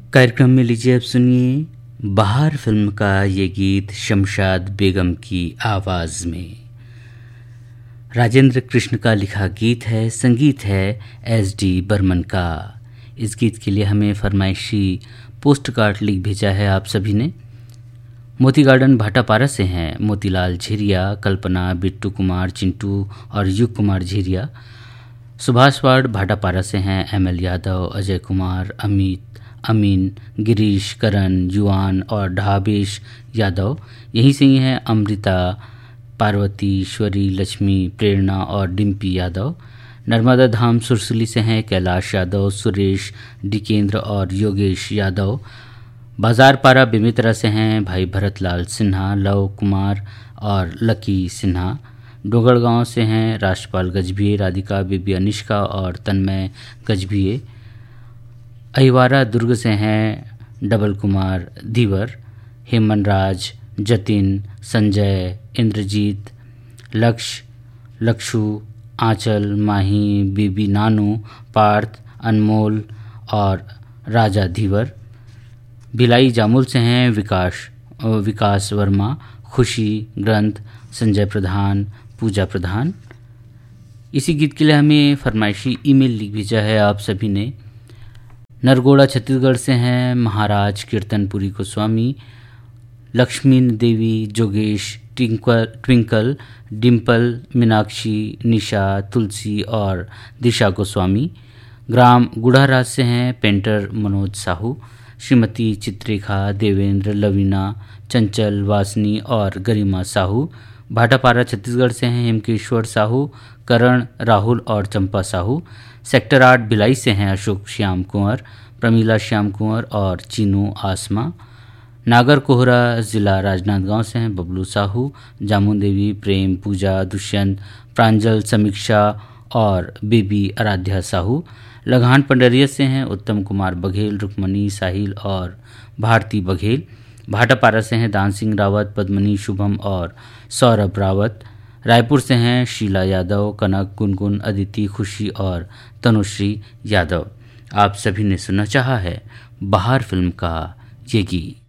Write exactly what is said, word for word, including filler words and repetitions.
कार्यक्रम में लीजिए अब सुनिए बहार फिल्म का ये गीत शमशाद बेगम की आवाज़ में। राजेंद्र कृष्ण का लिखा गीत है, संगीत है एस डी बर्मन का। इस गीत के लिए हमें फरमाइशी पोस्ट कार्ड लिख भेजा है आप सभी ने। मोती गार्डन भाटापारा से हैं मोतीलाल झिरिया, कल्पना, बिट्टू कुमार, चिंटू और युग कुमार झिरिया। सुभाष वार्ड भाटापारा से हैं एम एल यादव, अजय कुमार, अमित, अमीन, गिरीश, करण, युवान और ढाबेश यादव। यहीं से ही हैं अमृता, पार्वती, ईश्वरी, लक्ष्मी, प्रेरणा और डिम्पी यादव। नर्मदा धाम सुरसुली से हैं कैलाश यादव, सुरेश, डिकेंद्र और योगेश यादव। बाजार पारा बेमित्रा से हैं भाई भरतलाल सिन्हा, लव कुमार और लकी सिन्हा। डोगड़गांव से हैं राष्ट्रपाल गजभिये, राधिका, बेबी अनिष्का और तन्मय गजभिये। अहिवारा दुर्ग से हैं डबल कुमार धीवर, हेमनराज, जतिन, संजय, इंद्रजीत, लक्ष्य, लक्षु, आंचल, माही, बीबी नानू, पार्थ, अनमोल और राजा धीवर। भिलाई जामुल से हैं विकास विकास वर्मा, खुशी, ग्रंथ, संजय प्रधान, पूजा प्रधान। इसी गीत के लिए हमें फरमाइशी ईमेल लिख भेजा है आप सभी ने। नरगोड़ा छत्तीसगढ़ से हैं महाराज कीर्तनपुरी गोस्वामी, लक्ष्मी देवी, जोगेश, ट्विंकल ट्विंकल डिम्पल, मीनाक्षी, निशा, तुलसी और दिशा गोस्वामी। ग्राम गुढ़ाराज से हैं पेंटर मनोज साहू, श्रीमती चित्रेखा, देवेंद्र, लवीना, चंचल, वासनी और गरिमा साहू। भाटापारा छत्तीसगढ़ से हैं हेमकेश्वर साहू, करण, राहुल और चंपा साहू। सेक्टर आठ भिलाई से हैं अशोक श्याम कुंवर, प्रमीला श्याम कुंवर और चीनू आसमा। नागर कोहरा जिला राजनांदगांव से हैं बबलू साहू, जामुन देवी, प्रेम, पूजा, दुष्यंत, प्रांजल, समीक्षा और बेबी आराध्या साहू। लगान पंडरिया से हैं उत्तम कुमार बघेल, रुक्मणी, साहिल और भारती बघेल। भाटापारा से हैं दान सिंह रावत, पद्मनी, शुभम और सौरभ रावत। रायपुर से हैं शीला यादव, कनक, गुनगुन, अदिति, खुशी और तनुश्री यादव। आप सभी ने सुनना चाहा है बहार फिल्म का ये गीत।